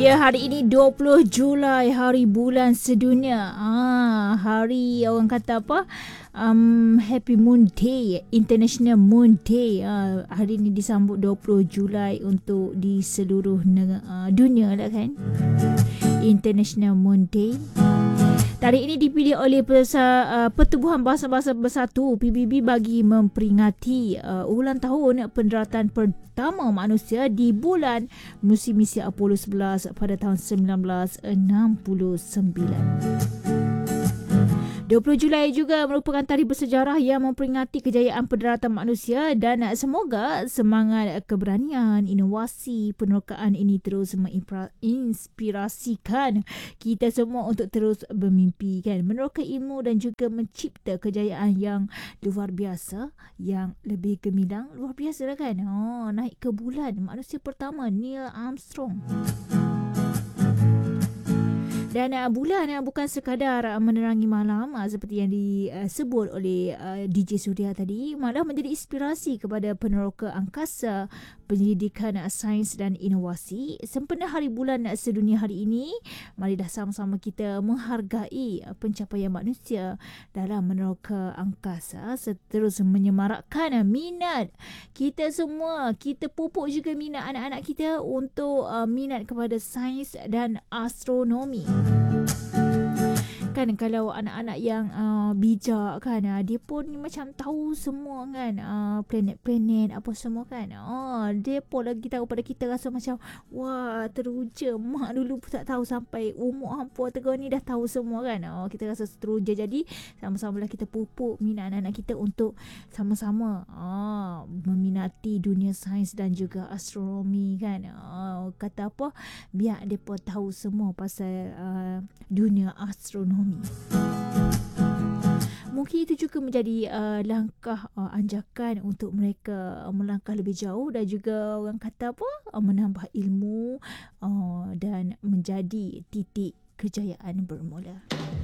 Ya, hari ini 20 Julai, hari bulan sedunia. Hari orang kata apa? Happy Moon Day, International Moon Day. Hari ini disambut 20 Julai untuk di seluruh dunia lah kan. International Moon Day. Tarikh ini dipilih oleh Pertubuhan Bahasa-Bahasa Bersatu PBB bagi memperingati ulang tahun pendaratan pertama manusia di bulan musim misi Apollo 11 pada tahun 1969. 20 Julai juga merupakan tarikh bersejarah yang memperingati kejayaan pendaratan manusia dan semoga semangat keberanian, inovasi, penerokaan ini terus menginspirasikan kita semua untuk terus bermimpi kan, meneroka ilmu dan juga mencipta kejayaan yang luar biasa, yang lebih gemilang, luar biasa lah kan. Naik ke bulan, manusia pertama Neil Armstrong. Dan bulan bukan sekadar menerangi malam seperti yang disebut oleh DJ Surya tadi, malah menjadi inspirasi kepada peneroka angkasa, penyelidikan sains dan inovasi. Sempena Hari Bulan Sedunia hari ini, marilah sama-sama kita menghargai pencapaian manusia dalam meneroka angkasa, terus menyemarakkan minat kita semua. Kita pupuk juga minat anak-anak kita untuk minat kepada sains dan astronomi. Kan kalau anak-anak yang bijak kan, dia pun macam tahu semua kan, planet-planet apa semua kan. Dia pun lagi tahu pada kita, rasa macam wah, teruja. Mak dulu pun tak tahu, sampai umur hampir tegur ni dah tahu semua kan. Kita rasa teruja. Jadi sama-sama lah kita pupuk minat anak-anak kita untuk sama-sama meminati dunia sains dan juga astronomi kan. Kata apa, biar dia pun tahu semua pasal dunia astronomi. Mungkin itu juga menjadi langkah anjakan untuk mereka melangkah lebih jauh dan juga orang kata apa, menambah ilmu dan menjadi titik kejayaan bermula.